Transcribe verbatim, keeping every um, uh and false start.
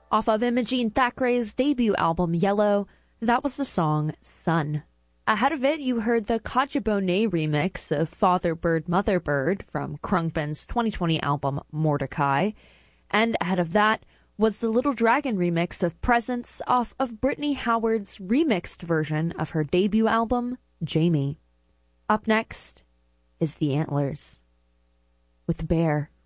Off of Imogene Thackeray's debut album, Yellow, that was the song Sun. Ahead of it, you heard the Kadhja Bonet remix of Father Bird, Mother Bird from Khruangbin's twenty twenty album, Mordecai. And ahead of that was the Little Dragon remix of Presence off of Brittany Howard's remixed version of her debut album, Jamie. Up next is The Antlers with Bear.